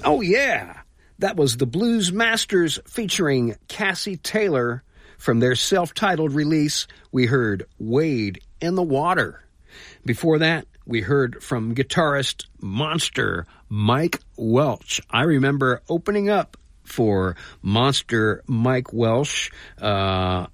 Oh, yeah. That was the Blues Masters featuring Cassie Taylor. From their self-titled release, we heard Wade in the Water. Before that, we heard from guitarist Monster Mike Welch. I remember opening up for Monster Mike Welch at,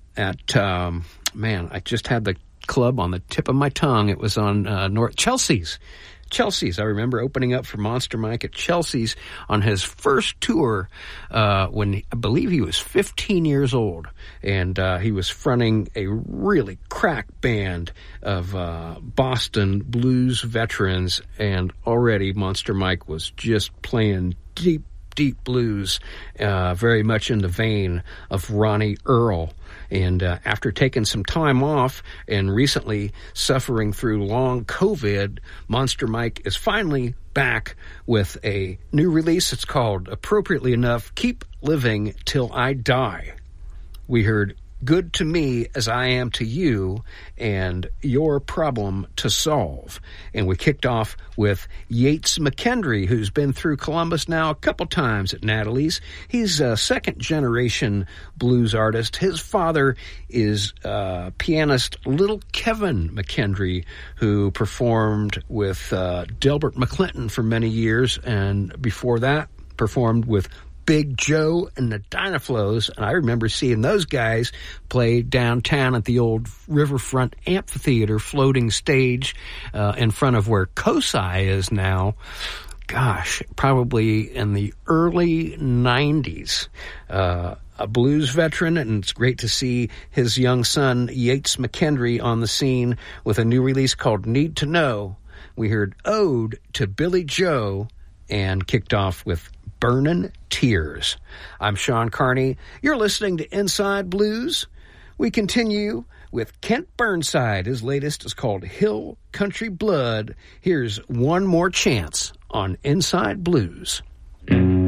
I just had the club on the tip of my tongue. It was on North Chelsea's. I remember opening up for Monster Mike at Chelsea's on his first tour when I believe he was 15 years old. And he was fronting a really crack band of Boston blues veterans. And already Monster Mike was just playing deep blues, very much in the vein of Ronnie Earl. And after taking some time off and recently suffering through long COVID, Monster Mike is finally back with a new release. It's called, appropriately enough, Keep Living Till I Die. We heard Good to Me as I Am to You and Your Problem to Solve. And we kicked off with Yates McKendry, who's been through Columbus now a couple times at Natalie's. He's a second-generation blues artist. His father is pianist Little Kevin McKendry, who performed with Delbert McClinton for many years, and before that performed with Big Joe and the Dynaflows, and I remember seeing those guys play downtown at the old Riverfront Amphitheater floating stage in front of where COSI is now. Gosh, probably in the early 90s. A blues veteran, and it's great to see his young son, Yates McKendry, on the scene with a new release called Need to Know. We heard Ode to Billy Joe and kicked off with Burnin' Tears. I'm Sean Carney. You're listening to Inside Blues. We continue with Kent Burnside. His latest is called Hill Country Blood. Here's One More Chance on Inside Blues.